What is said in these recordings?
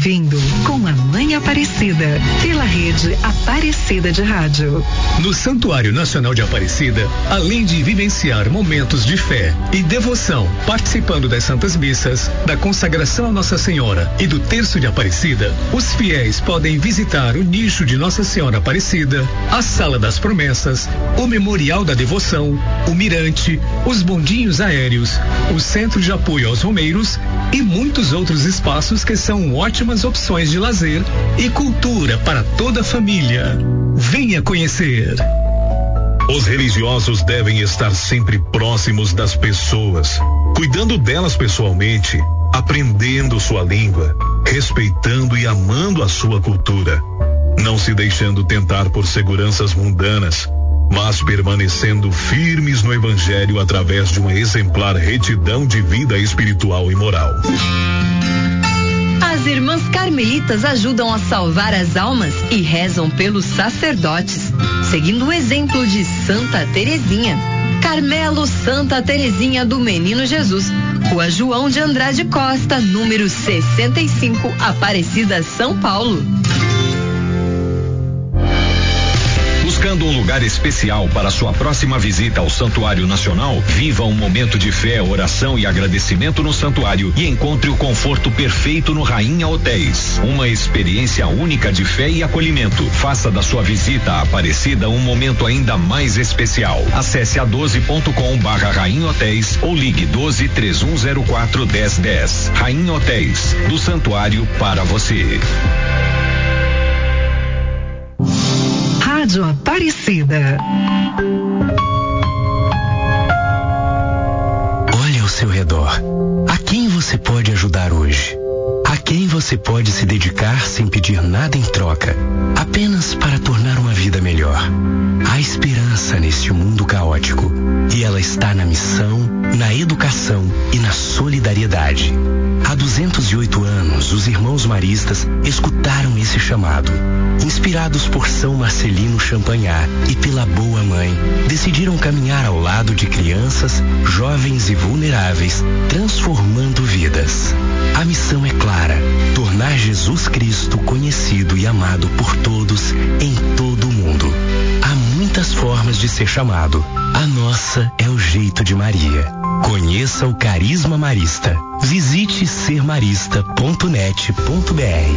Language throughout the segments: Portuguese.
ouvindo Com a Mãe Aparecida, pela rede Aparecida de Rádio. No Santuário Nacional de Aparecida, além de vivenciar momentos de fé e devoção, participando das Santas Missas, da consagração a Nossa Senhora e do Terço de Aparecida, os fiéis podem visitar o nicho de Nossa Senhora Aparecida, a Sala das Promessas, o Memorial da Devoção, o Mirante, os bondinhos aéreos, o Centro de Apoio aos Romeiros e muitos outros espaços que são ótimas opções de lazer e cultura para toda a família. Venha conhecer. Os religiosos devem estar sempre próximos das pessoas, cuidando delas pessoalmente, aprendendo sua língua, respeitando e amando a sua cultura, não se deixando tentar por seguranças mundanas, mas permanecendo firmes no Evangelho através de uma exemplar retidão de vida espiritual e moral. As irmãs carmelitas ajudam a salvar as almas e rezam pelos sacerdotes, seguindo o exemplo de Santa Terezinha. Carmelo Santa Terezinha do Menino Jesus, Rua João de Andrade Costa, número 65, Aparecida, São Paulo. Buscando um lugar especial para sua próxima visita ao Santuário Nacional, viva um momento de fé, oração e agradecimento no santuário e encontre o conforto perfeito no Rainha Hotéis. Uma experiência única de fé e acolhimento. Faça da sua visita à Aparecida um momento ainda mais especial. Acesse a12.com/Rainha Hotéis ou ligue 12-3104-1010. Rainha Hotéis, do santuário para você. Rádio Aparecida. Olhe ao seu redor. A quem você pode ajudar hoje? A quem você pode se dedicar sem pedir nada em troca, apenas para tornar uma vida melhor? Há esperança neste mundo caótico e ela está na missão, na educação e na solidariedade. Há 208 anos, os irmãos maristas escutaram esse chamado. Inspirados por São Marcelino Champagnat e pela Boa Mãe, decidiram caminhar ao lado de crianças, jovens e vulneráveis, transformando vidas. A missão é clara: tornar Jesus Cristo conhecido e amado por todos em todo o mundo. Há muitas formas de ser chamado. A nossa é o jeito de Maria. Conheça o Carisma Marista. Visite sermarista.net.br.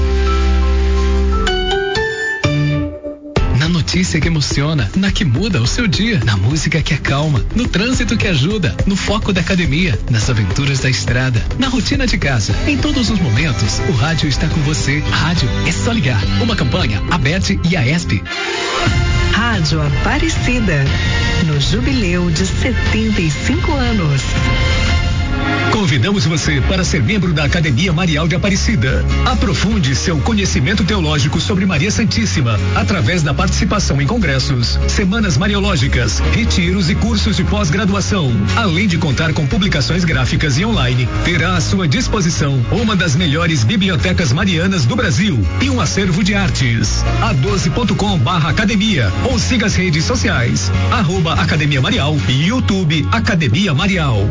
Na notícia que emociona, na que muda o seu dia, na música que acalma, no trânsito que ajuda, no foco da academia, nas aventuras da estrada, na rotina de casa. Em todos os momentos, o rádio está com você. Rádio é só ligar. Uma campanha, a Bet e a ESP. Rádio Aparecida, no jubileu de 75 anos. Convidamos você para ser membro da Academia Marial de Aparecida. Aprofunde seu conhecimento teológico sobre Maria Santíssima através da participação em congressos, semanas mariológicas, retiros e cursos de pós-graduação. Além de contar com publicações gráficas e online, terá à sua disposição uma das melhores bibliotecas marianas do Brasil e um acervo de artes. a12.com/academia ou siga as redes sociais @Academia Marial e YouTube Academia Marial.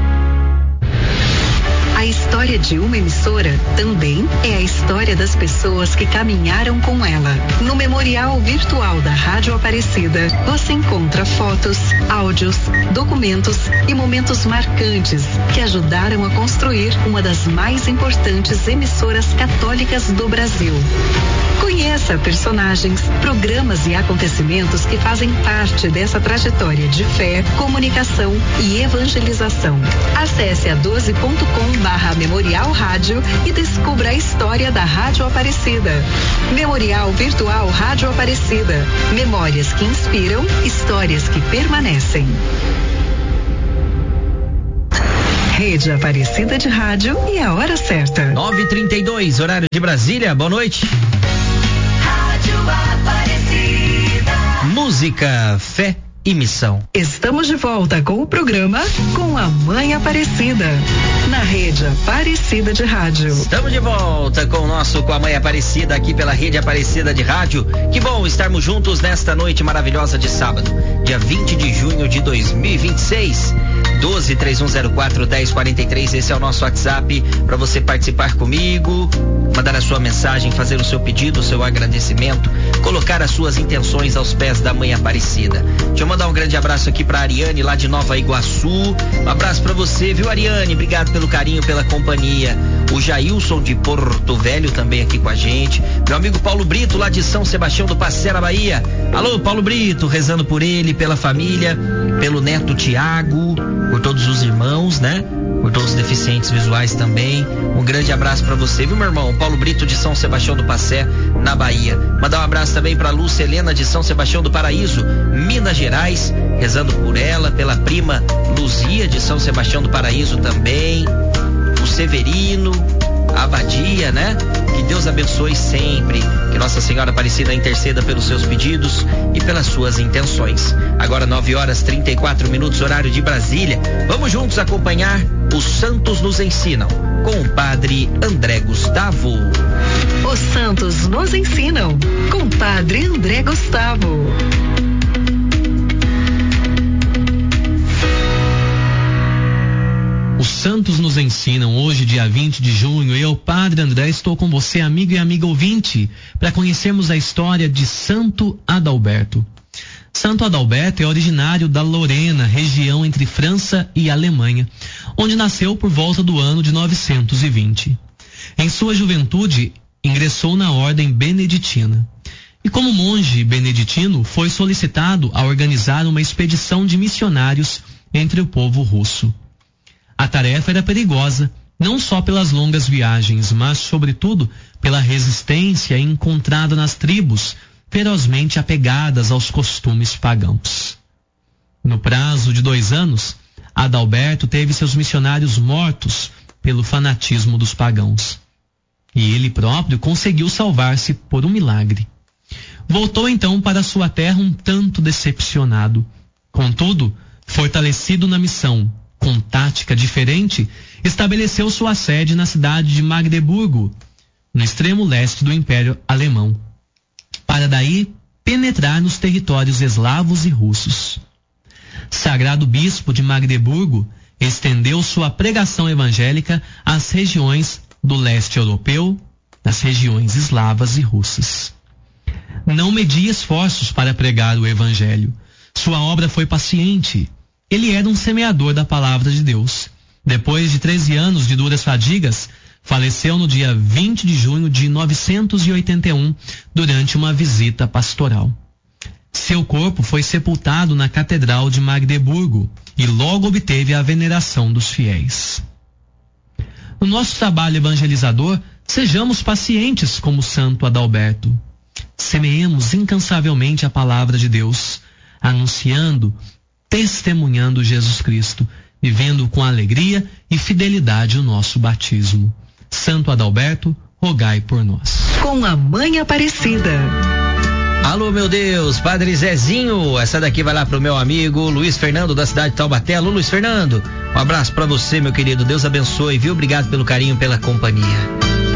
A história de uma emissora também é a história das pessoas que caminharam com ela. No Memorial Virtual da Rádio Aparecida, você encontra fotos, áudios, documentos e momentos marcantes que ajudaram a construir uma das mais importantes emissoras católicas do Brasil. Conheça personagens, programas e acontecimentos que fazem parte dessa trajetória de fé, comunicação e evangelização. Acesse a12.com/Memorial Rádio e descubra a história da Rádio Aparecida. Memorial Virtual Rádio Aparecida. Memórias que inspiram, histórias que permanecem. Rede Aparecida de Rádio e a hora certa. 9h32, horário de Brasília. Boa noite. Rádio Aparecida. Música, fé e missão. Estamos de volta com o programa Com a Mãe Aparecida, na Rede Aparecida de Rádio. Estamos de volta com o nosso Com a Mãe Aparecida aqui pela Rede Aparecida de Rádio. Que bom estarmos juntos nesta noite maravilhosa de sábado, dia 20 de junho de 2026. 12-3104-1043, esse é o nosso WhatsApp para você participar comigo, mandar a sua mensagem, fazer o seu pedido, o seu agradecimento, colocar as suas intenções aos pés da Mãe Aparecida. Deixa eu mandar um grande abraço aqui pra Ariane, lá de Nova Iguaçu. Um abraço pra você, viu, Ariane? Obrigado pelo carinho, pela companhia. O Jailson de Porto Velho também aqui com a gente. Meu amigo Paulo Brito, lá de São Sebastião do Passera, Bahia. Alô, Paulo Brito, rezando por ele, pela família, pelo neto Tiago, por todos os irmãos, né? Por todos os deficientes visuais também. Um grande abraço pra você, viu, meu irmão? Paulo Brito de São Sebastião do Passé, na Bahia. Mandar um abraço também pra Lúcia Helena de São Sebastião do Paraíso, Minas Gerais, rezando por ela, pela prima Luzia de São Sebastião do Paraíso também. O Severino, a Abadia, né? Que Deus abençoe sempre, que Nossa Senhora Aparecida interceda pelos seus pedidos e pelas suas intenções. Agora 9h34, horário de Brasília. Vamos juntos acompanhar Os Santos nos Ensinam, com o Padre André Gustavo. Os Santos nos Ensinam, com o Padre André Gustavo. Os Santos nos Ensinam, hoje, dia 20 de junho, eu, Padre André, estou com você, amigo e amiga ouvinte, para conhecermos a história de Santo Adalberto. Santo Adalberto é originário da Lorena, região entre França e Alemanha, onde nasceu por volta do ano de 920. Em sua juventude, ingressou na ordem beneditina. E como monge beneditino, foi solicitado a organizar uma expedição de missionários entre o povo russo. A tarefa era perigosa, não só pelas longas viagens, mas, sobretudo, pela resistência encontrada nas tribos, ferozmente apegadas aos costumes pagãos. No prazo de 2 anos, Adalberto teve seus missionários mortos pelo fanatismo dos pagãos. E ele próprio conseguiu salvar-se por um milagre. Voltou então para sua terra um tanto decepcionado. Contudo, fortalecido na missão, com tática diferente, estabeleceu sua sede na cidade de Magdeburgo, no extremo leste do Império Alemão, para daí penetrar nos territórios eslavos e russos. Sagrado bispo de Magdeburgo, estendeu sua pregação evangélica às regiões do leste europeu, nas regiões eslavas e russas. Não media esforços para pregar o evangelho. Sua obra foi paciente. Ele era um semeador da palavra de Deus. Depois de 13 anos de duras fadigas, faleceu no dia 20 de junho de 981, durante uma visita pastoral. Seu corpo foi sepultado na Catedral de Magdeburgo e logo obteve a veneração dos fiéis. No nosso trabalho evangelizador, sejamos pacientes como Santo Adalberto. Semeemos incansavelmente a palavra de Deus, anunciando, testemunhando Jesus Cristo, vivendo com alegria e fidelidade o nosso batismo. Santo Adalberto, rogai por nós. Com a Mãe Aparecida. Alô, meu Deus, Padre Zezinho, essa daqui vai lá pro meu amigo Luiz Fernando, da cidade de Taubaté. Alô, Luiz Fernando, um abraço pra você, meu querido, Deus abençoe, viu? Obrigado pelo carinho, pela companhia.